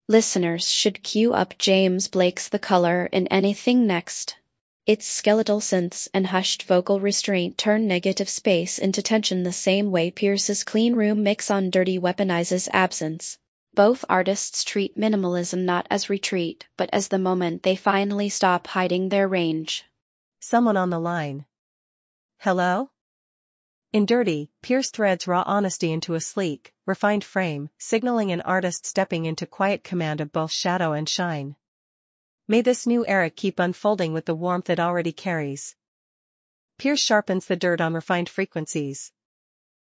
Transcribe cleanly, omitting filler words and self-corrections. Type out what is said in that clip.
Listeners should cue up James Blake's The Color in Anything Next. Its skeletal synths and hushed vocal restraint turn negative space into tension the same way Pierce's clean room mix on Dirty weaponizes absence. Both artists treat minimalism not as retreat, but as the moment they finally stop hiding their range. Someone on the line. Hello? In Dirty, Pierce threads raw honesty into a sleek, refined frame, signaling an artist stepping into quiet command of both shadow and shine. May this new era keep unfolding with the warmth it already carries. Pierce sharpens the dirt on refined frequencies,